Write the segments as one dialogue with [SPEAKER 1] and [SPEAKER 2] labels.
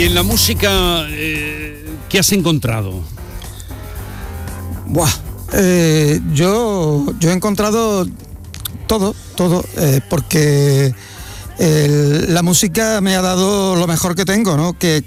[SPEAKER 1] Y en la música, ¿qué has encontrado?
[SPEAKER 2] Buah, yo he encontrado todo, porque la música me ha dado lo mejor que tengo, ¿no? Que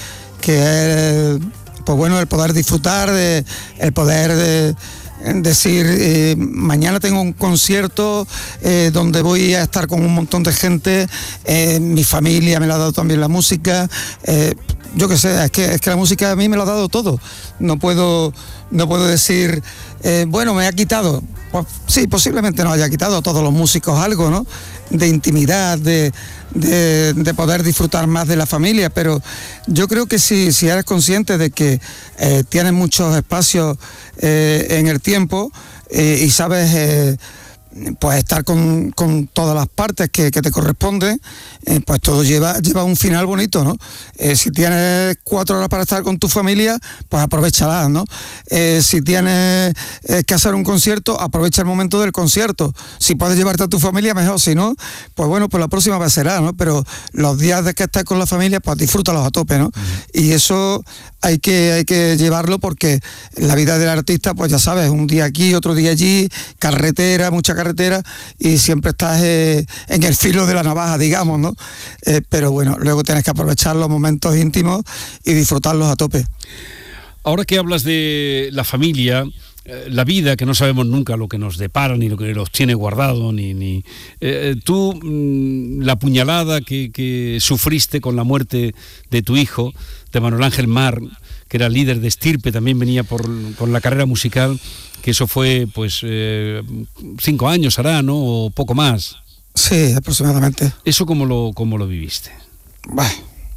[SPEAKER 2] pues bueno, el poder disfrutar, el poder decir, mañana tengo un concierto donde voy a estar con un montón de gente, mi familia me la ha dado también la música, yo qué sé, es que la música a mí me lo ha dado todo. No puedo decir, bueno, me ha quitado. Pues sí, posiblemente nos haya quitado a todos los músicos algo, ¿no? De intimidad, de poder disfrutar más de la familia, pero yo creo que si eres consciente de que tienes muchos espacios en el tiempo y sabes pues estar con todas las partes que te corresponden, pues todo lleva un final bonito, ¿no? Si tienes 4 horas para estar con tu familia, pues aprovéchalas, ¿no? Si tienes que hacer un concierto, aprovecha el momento del concierto. Si puedes llevarte a tu familia, mejor. Si no, pues bueno, pues la próxima vez será, ¿no? Pero los días de que estés con la familia, pues disfrútalos a tope, ¿no? Y eso hay que llevarlo, porque la vida del artista, pues ya sabes, un día aquí, otro día allí, mucha carretera, y siempre estás en el filo de la navaja, digamos, ¿no? Pero bueno, luego tienes que aprovechar los momentos íntimos y disfrutarlos a tope.
[SPEAKER 1] Ahora que hablas de la familia, la vida, que no sabemos nunca lo que nos depara, ni lo que nos tiene guardado, tú, la puñalada que sufriste con la muerte de tu hijo, de Manuel Ángel Mar, que era líder de Estirpe, también venía con la carrera musical, que eso fue, pues, 5 años hará, ¿no? O poco más.
[SPEAKER 2] Sí, aproximadamente.
[SPEAKER 1] ¿Eso cómo lo viviste?
[SPEAKER 2] Bah.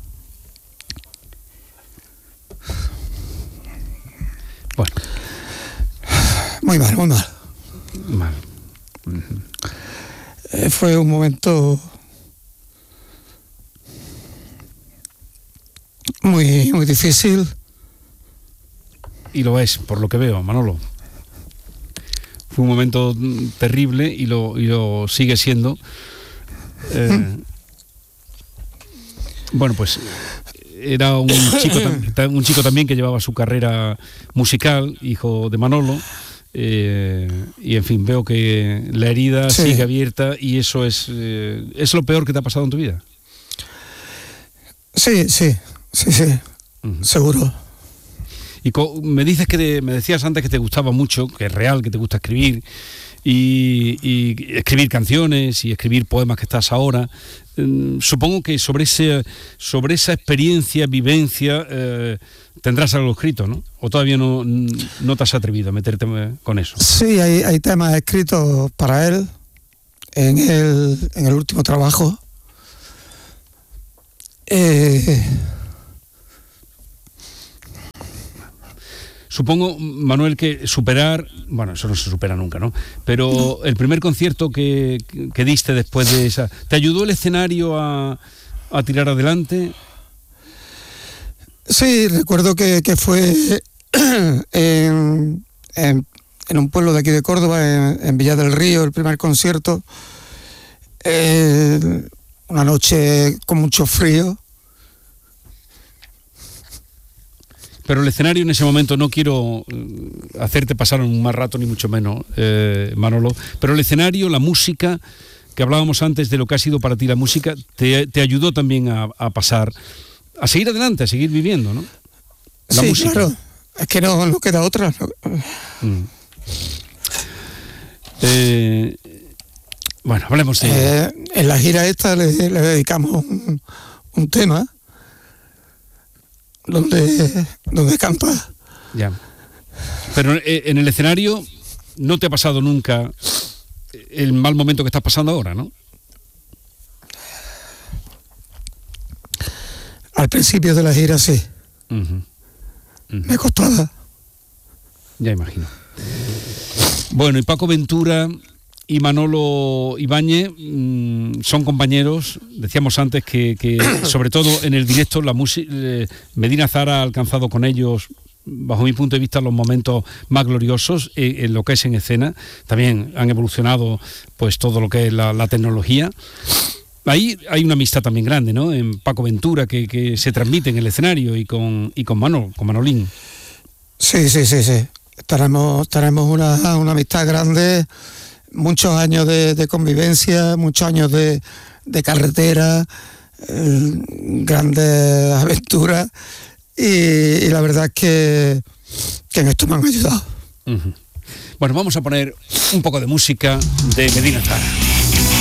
[SPEAKER 1] Bueno.
[SPEAKER 2] Muy mal.
[SPEAKER 1] Mal.
[SPEAKER 2] Fue un momento muy, muy difícil.
[SPEAKER 1] Y lo es, por lo que veo, Manolo. Fue un momento terrible y lo sigue siendo. Bueno, pues era un chico también que llevaba su carrera musical, hijo de Manolo, y en fin, veo que la herida sigue abierta, y eso es lo peor que te ha pasado en tu vida.
[SPEAKER 2] Sí, seguro.
[SPEAKER 1] Y me decías antes que te gustaba mucho, que es real, que te gusta escribir, y escribir canciones y escribir poemas, que estás ahora. Supongo que sobre esa experiencia, vivencia, tendrás algo escrito, ¿no? ¿O todavía no te has atrevido a meterte con eso?
[SPEAKER 2] Sí, hay temas escritos para él en el último trabajo.
[SPEAKER 1] Supongo, Manuel, que superar, bueno, eso no se supera nunca, ¿no? Pero el primer concierto que diste después de esa, ¿te ayudó el escenario a tirar adelante?
[SPEAKER 2] Sí, recuerdo que fue en un pueblo de aquí de Córdoba, en Villa del Río, el primer concierto. Una noche con mucho frío.
[SPEAKER 1] Pero el escenario en ese momento, no quiero hacerte pasar un mal rato, ni mucho menos, Manolo, pero el escenario, la música, que hablábamos antes de lo que ha sido para ti la música, te ayudó también a pasar, a seguir adelante, a seguir viviendo, ¿no? La música.
[SPEAKER 2] Claro, es que no queda otra.
[SPEAKER 1] Bueno, hablemos de...
[SPEAKER 2] en la gira esta le dedicamos un tema donde canta.
[SPEAKER 1] Ya. Pero en el escenario no te ha pasado nunca el mal momento que estás pasando ahora, ¿no?
[SPEAKER 2] Al principio de la gira sí. Me costaba.
[SPEAKER 1] Ya imagino. Bueno, y Paco Ventura y Manolo Ibáñez son compañeros. Decíamos antes que sobre todo en el directo, la música, Medina Zara ha alcanzado con ellos, bajo mi punto de vista, los momentos más gloriosos en lo que es en escena. También han evolucionado pues todo lo que es la tecnología. Ahí hay una amistad también grande, ¿no? En Paco Ventura, que se transmite en el escenario y con Manolín.
[SPEAKER 2] Sí. Tenemos una amistad grande, muchos años de convivencia, muchos años de carretera, grandes aventuras, y la verdad es que en esto me han ayudado.
[SPEAKER 1] Uh-huh. Bueno, vamos a poner un poco de música de Medina Zahara.